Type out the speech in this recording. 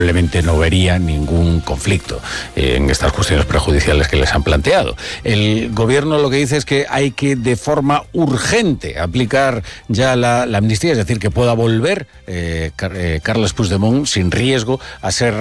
probablemente no vería ningún conflicto en estas cuestiones prejudiciales que les han planteado. El gobierno lo que dice es que hay que de forma urgente aplicar ya la amnistía, es decir, que pueda volver Carles Puigdemont sin riesgo a ser